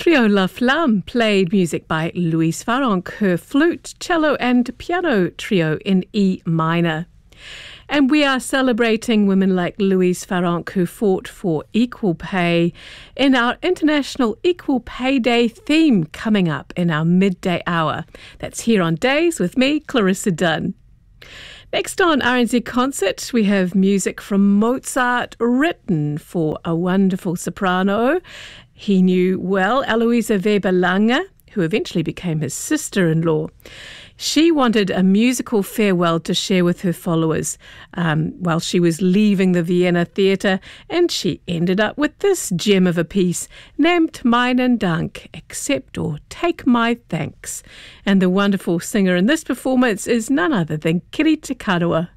Trio La Flamme played music by Louise Farrenc, her flute, cello and piano trio in E minor. And we are celebrating women like Louise Farrenc who fought for equal pay in our International Equal Pay Day theme coming up in our midday hour. That's here on Days with me, Clarissa Dunn. Next on RNZ Concert, we have music from Mozart written for a wonderful soprano he knew well, Eloisa Weber-Langer, who eventually became his sister-in-law. She wanted a musical farewell to share with her followers while she was leaving the Vienna Theatre, and she ended up with this gem of a piece named Meinen Dank, Accept or Take My Thanks. And the wonderful singer in this performance is none other than Kiri Te Karawa.